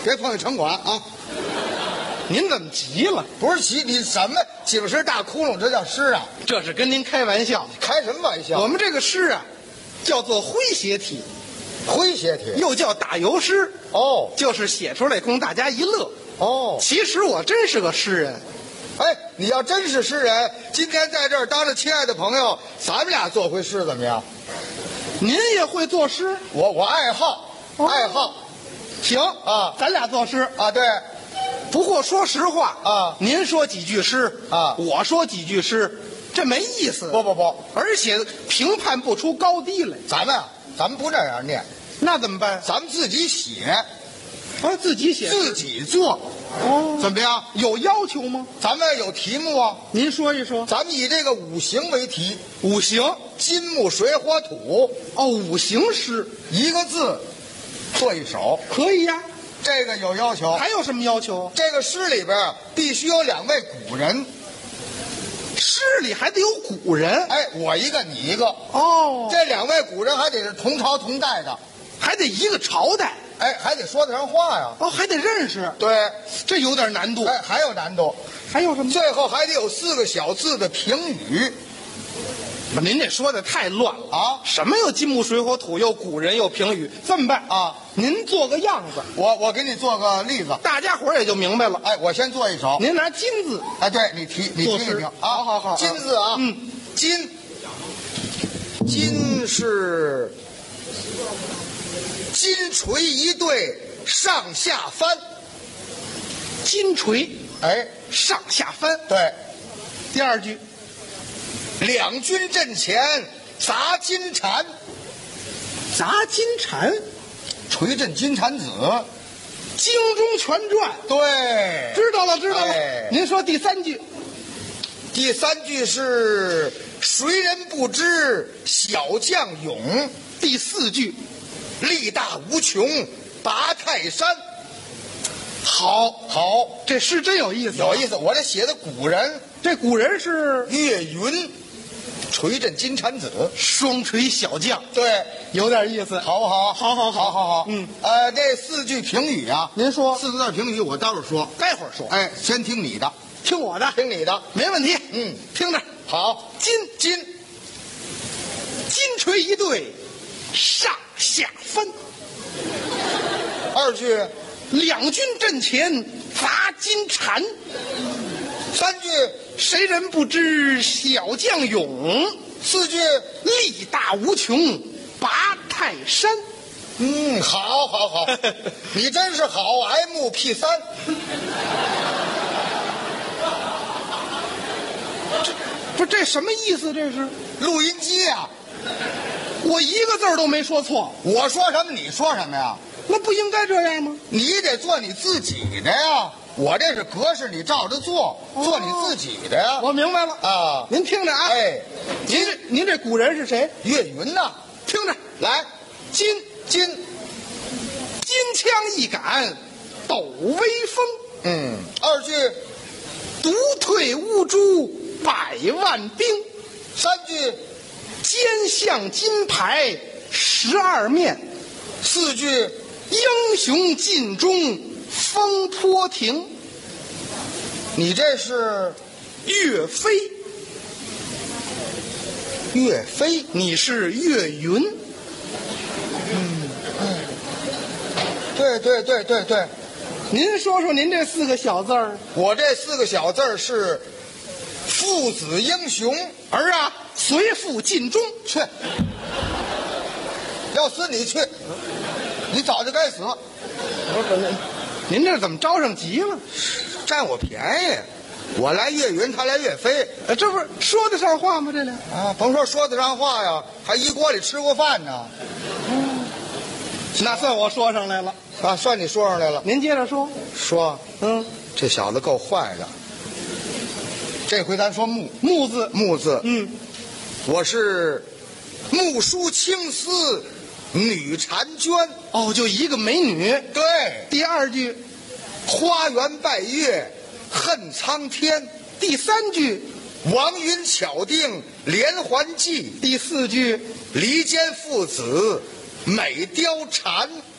别碰见城管啊！ 您怎么急了？ 不是急，你什么几个十大窟窿，这叫诗啊？ 这是跟您开玩笑。 开什么玩笑？ 我们这个诗啊，叫做诙谐体， 诙谐体又叫打油诗。 哦就是写出来供大家一乐。 哦， 其实我真是个诗人。 哎，你要真是诗人，今天在这儿当着亲爱的朋友，咱们俩做回诗怎么样？ 您也会作诗？ 我爱好、爱好行啊， 咱俩作诗。 啊，对不过说实话啊， 您说几句诗啊我说几句诗，这没意思。 不， 而且评判不出高低来。 咱们不那样念， 那怎么办？ 咱们自己写， 自己写诗， 自己做， 哦， 怎么样？ 有要求吗？ 咱们有题目啊， 您说一说。 咱们以这个五行为题， 五行金木水火土， 五行诗一个字做一首， 可以呀。 这个有要求。 还有什么要求？ 这个诗里边必须有2位古人， 诗里还得有古人。 哎，我一个你一个， 哦， 这2位古人还得是同朝同代的， 还得一个朝代。 哎，还得说得上话呀。 还得认识。 对， 这有点难度。 哎，还有难度， 还有什么？ 最后还得有4个小字的评语您这说的太乱了啊！ 什么又金木水火土，又古人又评语？这么办啊？ 您做个样子， 我给你做个例子， 大家伙儿也就明白了。 哎，我先做一首。 您拿金字， 哎，对你听一听啊， 好， 金字啊，金是金锤一对上下翻， 金锤哎， 上下翻。 对， 第二句， 两军阵前砸金蝉， 砸金蝉， 锤震金蝉子， 京中全传。 对， 知道了。 哎您说第三句。 第3句是谁人不知小将勇， 第4句， 力大无穷拔泰山。 好，这诗真有意思。 有意思，我这写的古人， 这古人是岳云，锤震金蝉子， 双锤小将， 对， 有点意思。 好不好？好。这4句评语啊， 您说 4个字评语，我待会儿说， 待会儿说。 哎，先听你的， 听我的， 听你的， 没问题。听着， 好，金锤一对，上下翻。 2句， 两军阵前砸金蝉。 3句， 谁人不知小将勇 4句， 力大无穷拔泰山。 好，你真是好 MP3。 不是这什么意思？这是录音机啊！ 我一个字儿都没说错， 我说什么你说什么呀？ 那不应该这样吗？ 你得做你自己的呀，我这是格式，你照着做，做你自己的呀。 我明白了啊， 您听着啊， 哎， 您这古人是谁？ 岳云呐， 听着， 来，金枪一杆抖威风。 2句， 独退乌珠百万兵。 3句， 肩向金牌12面。 4句， 英雄尽忠风波亭。 你这是岳飞， 岳飞， 你是岳云。 对， 您说说您这4个小字儿。 我这4个小字儿是父子英雄。 儿啊，随父尽忠。 去，要死你去，你早就该死。 您这怎么着上急了？ 占我便宜，我来岳云，他来岳飞， 这不是说得上话吗？这俩啊，甭说得上话呀，还一锅里吃过饭呢。 那算我说上来了啊，算你说上来了。 您接着说。 说，这小子够坏的。这回咱说木字，我是木梳青丝女婵娟。 就一个美女。 对。 第2句， 花园拜月恨苍天。 第3句， 王云巧定连环计。 第4句， 离间父子美貂蝉。